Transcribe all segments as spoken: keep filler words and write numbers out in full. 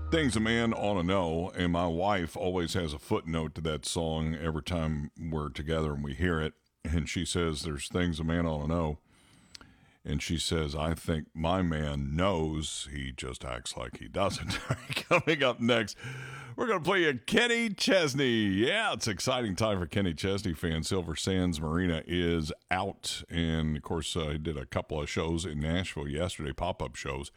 Things a Man Ought to Know, and my wife always has a footnote to that song every time we're together and we hear it, and she says there's things a man ought to know, and she says, I think my man knows, he just acts like he doesn't. Coming up next, we're going to play you Kenny Chesney. Yeah, it's an exciting time for Kenny Chesney fans. Silver Sands Marina is out, and of course, I uh, did a couple of shows in Nashville yesterday, pop-up shows.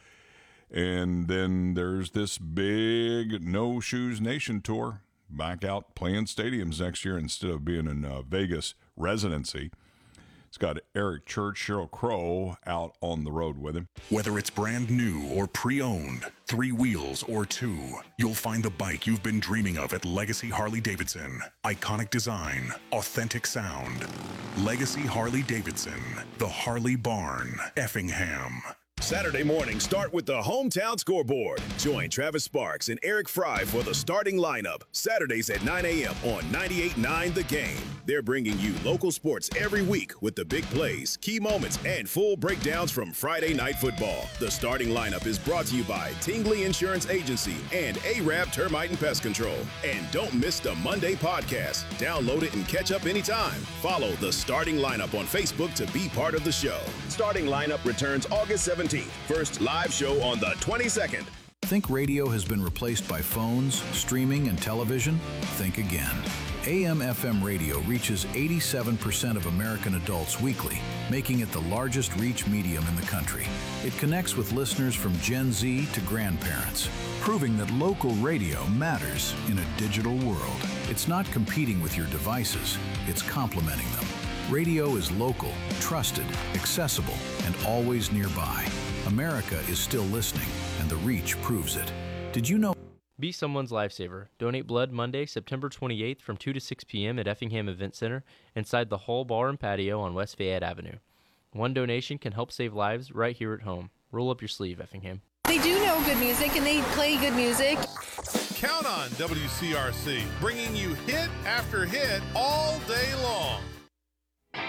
And then there's this big No Shoes Nation tour, back out playing stadiums next year instead of being in uh, Vegas residency. It's got Eric Church, Sheryl Crow out on the road with him. Whether it's brand new or pre-owned, three wheels or two, you'll find the bike you've been dreaming of at Legacy Harley-Davidson. Iconic design, authentic sound. Legacy Harley-Davidson, the Harley Barn, Effingham. Saturday morning, start with the Hometown Scoreboard. Join Travis Sparks and Eric Fry for the starting lineup. Saturdays at nine a.m. on ninety-eight point nine The Game. They're bringing you local sports every week with the big plays, key moments, and full breakdowns from Friday Night Football. The starting lineup is brought to you by Tingley Insurance Agency and A-Rab Termite and Pest Control. And don't miss the Monday podcast. Download it and catch up anytime. Follow the starting lineup on Facebook to be part of the show. Starting lineup returns August seventeenth. First live show on the twenty-second. Think radio has been replaced by phones, streaming, and television? Think again. A M F M radio reaches eighty-seven percent of American adults weekly, making it the largest reach medium in the country. It connects with listeners from Gen Z to grandparents, proving that local radio matters in a digital world. It's not competing with your devices, it's complementing them. Radio is local, trusted, accessible, and always nearby. America is still listening, and the reach proves it. Did you know? Be someone's lifesaver. Donate blood Monday, September twenty-eighth from two to six p.m. at Effingham Event Center inside the Hall Bar and Patio on West Fayette Avenue. One donation can help save lives right here at home. Roll up your sleeve, Effingham. They do know good music, and they play good music. Count on W C R C, bringing you hit after hit all day long.